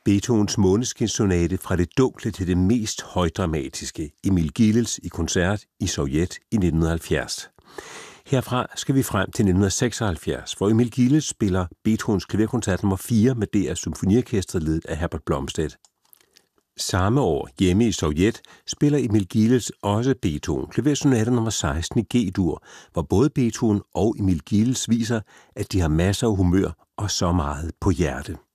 Beethovens Måneskinsonate fra det dunkle til det mest højdramatiske. Emil Gilels i koncert i Sovjet i 1970. Herfra skal vi frem til 1976, hvor Emil Gilels spiller Beethovens klaverkoncert nummer 4 med DR Symfoniorkestret ledet af Herbert Blomstedt. Samme år, hjemme i Sovjet, spiller Emil Gilels også Beethoven klaversonate nummer 16 i G-dur, hvor både Beethoven og Emil Gilels viser, at de har masser af humør og så meget på hjerte.